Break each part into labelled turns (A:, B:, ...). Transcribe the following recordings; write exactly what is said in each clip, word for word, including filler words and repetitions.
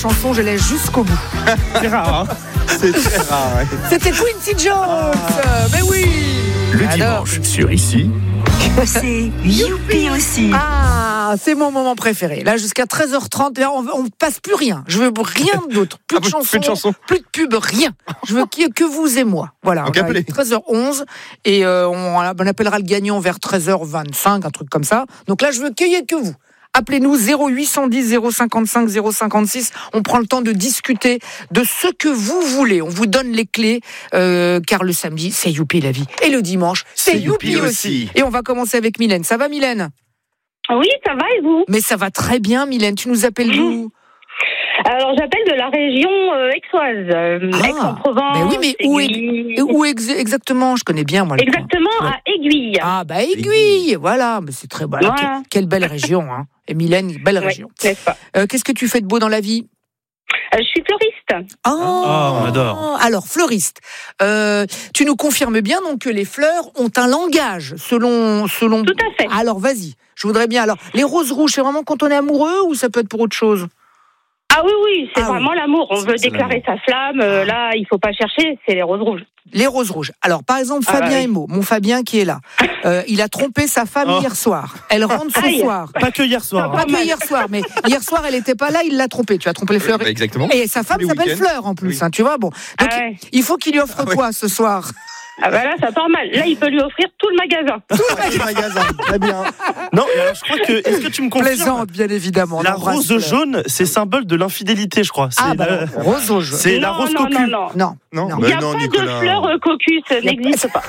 A: Chanson, je laisse jusqu'au bout.
B: C'est rare, hein.
C: C'est très rare. Ouais.
A: C'était Quincy Jones. Ah. Mais oui.
D: Le
A: Alors.
D: dimanche sur Ici.
E: C'est Youpi aussi.
A: Ah, c'est mon moment préféré. Là, jusqu'à treize heures trente, là, on, on passe plus rien. Je veux rien d'autre. Plus de
C: Ah,
A: chansons,
C: plus de chansons.
A: plus de pub, rien. Je veux qu'il y ait que vous et moi. Voilà.
C: Donc,
A: on a
C: appelez.
A: treize heures onze et euh, on, on appellera le gagnant vers treize heures vingt-cinq, un truc comme ça. Donc là, je veux qu'il y ait que vous. Appelez-nous zéro huit cent dix zéro cinquante-cinq zéro cinquante-six. On prend le temps de discuter de ce que vous voulez. On vous donne les clés, euh, car le samedi, c'est Youpi la vie. Et le dimanche, c'est,
C: C'est
A: Youpi,
C: Youpi
A: aussi.
C: aussi.
A: Et on va commencer avec Mylène. Ça va, Mylène ?
F: Oui, ça va et vous?
A: Mais ça va très bien, Mylène. Tu nous appelles d'où ?
F: Alors, j'appelle de la région euh, aixoise, euh,
A: Ah,
F: Aix-en-Provence.
A: mais oui, mais où,
F: Aiguille.
A: est, où ex- exactement ? Je connais bien, moi. le coin.
F: Exactement, à Aiguille.
A: Ah, bah, Aiguille. Voilà. Mais c'est très voilà.
F: Voilà.
A: Quelle, quelle belle région, hein. Et Mylène, belle
F: Ouais,
A: région.
F: n'est-ce pas?
A: Euh, qu'est-ce que tu fais de beau dans la vie ?
F: Euh, je suis fleuriste.
A: Oh,
B: Ah, on adore.
A: Alors, fleuriste, euh, tu nous confirmes bien donc que les fleurs ont un langage selon selon.
F: Tout à fait.
A: Alors, vas-y. Je voudrais bien. Alors, les roses rouges, c'est vraiment quand on est amoureux ou ça peut être pour autre chose ?
F: Ah oui, oui, c'est
A: Ah
F: vraiment l'amour. On veut
C: C'est
F: déclarer sa flamme. euh, là, il faut pas chercher, c'est les roses rouges.
A: Les roses rouges. Alors, par exemple,
F: Ah, bah
A: Fabien
F: oui.
A: Emo, mon Fabien qui est là, euh, il a trompé sa femme
B: Oh.
A: hier soir. Elle rentre ce
F: Aïe.
A: soir.
B: Pas que hier soir.
A: Pas
B: hein.
A: que hier soir, mais hier soir, elle n'était pas là, il l'a trompé. Tu as trompé les fleurs.
C: Bah, exactement.
A: Et sa femme
C: Tous les
A: s'appelle
C: week-ends.
A: Fleur en plus,
C: Oui.
A: hein, tu vois. Bon, donc
F: Ah ouais.
A: il faut qu'il lui offre
C: Ah ouais.
A: quoi ce soir ?
F: Ah bah là, ça part mal. Là, il peut lui offrir tout le magasin.
C: Tout le magasin. Très bien.
B: Non, et alors je crois que. Est-ce que tu me confirmes
A: Plaisante, bien évidemment. on
B: La
A: embrasse
B: rose
A: Fleur.
B: jaune, c'est symbole de l'infidélité, je crois. C'est
A: Ah, bah,
B: la-
A: non, rose rouge.
B: c'est la
F: non,
B: rose
F: non,
B: cocu.
F: non, non.
A: Non,
C: Non,
A: non.
F: Il n'y
C: bah
F: a
C: non,
F: pas
C: Nicolas.
F: de fleurs euh, cocus, ça n'existe pas.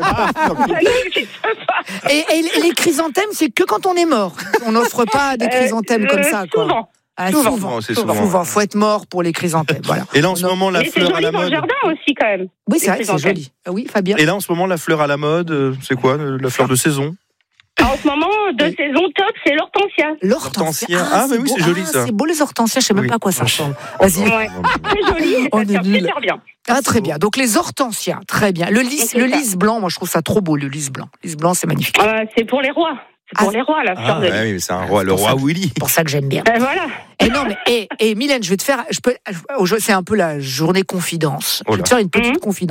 F: Ça n'existe pas.
A: Et, et les chrysanthèmes, c'est que quand on est mort. On n'offre pas des chrysanthèmes
F: Euh,
A: comme
F: euh,
A: ça, quoi.
F: Souvent.
A: Ah,
F: souvent.
A: souvent.
C: C'est
A: Souvent.
C: souvent.
A: Souvent. Faut être mort pour les chrysanthèmes. Voilà.
C: Et là, en ce
A: On a-
C: moment, la
F: Mais c'est
C: fleur à
F: joli
C: la
F: dans le
C: mode.
F: jardin aussi, quand même.
A: Oui, c'est
F: les
A: vrai que c'est
F: chrysanthèmes.
A: joli. Ah oui, Fabien.
C: Et là, en ce moment, la fleur à la mode, euh, c'est quoi euh, la fleur de saison?
F: En ce moment, de saison top, c'est l'hortensia.
A: L'hortensia.
C: L'hortensia. Ah, mais oui,
A: beau.
C: c'est joli,
A: Ah,
C: ça.
A: C'est beau les hortensias, je sais même
C: Oui.
A: pas à quoi ça ressemble. Vas-y.
F: Ouais. C'est joli, et
A: On
F: ça
A: est
F: sert
A: nuls.
F: super bien.
A: Ah, très bien. Donc les hortensias, très bien. Le lys,
F: C'est
A: le
F: ça.
A: lys blanc, moi je trouve ça trop beau, le lys blanc. Le lys blanc, c'est magnifique.
F: Euh, c'est pour les rois. C'est pour
A: Ah,
F: les rois, la fleur
B: ah,
F: de lys.
C: Ouais, oui, mais c'est un roi, le
A: pour
C: roi
A: ça.
C: Willy.
A: C'est pour ça que j'aime bien.
F: Ben voilà.
A: Et non, mais et, et Mylène, je vais te faire, je peux, c'est un peu la journée confidence.
C: Oh
A: Je vais
C: là.
A: te faire une petite
F: Mhm.
A: confidence.